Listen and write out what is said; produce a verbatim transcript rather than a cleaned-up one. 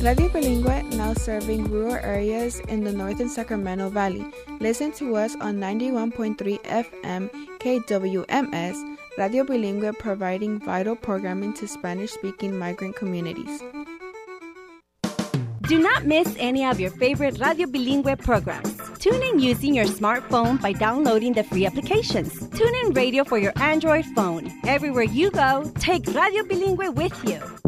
Radio Bilingüe, now serving rural areas in the northern Sacramento Valley. Listen to us on ninety-one point three F M K W M S, Radio Bilingüe, providing vital programming to Spanish-speaking migrant communities. Do not miss any of your favorite Radio Bilingüe programs. Tune in using your smartphone by downloading the free applications. Tune in radio for your Android phone. Everywhere you go, take Radio Bilingüe with you.